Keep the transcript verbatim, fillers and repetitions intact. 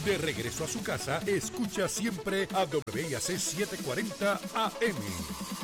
De regreso a su casa, escucha siempre a W I A C setecientos cuarenta A M.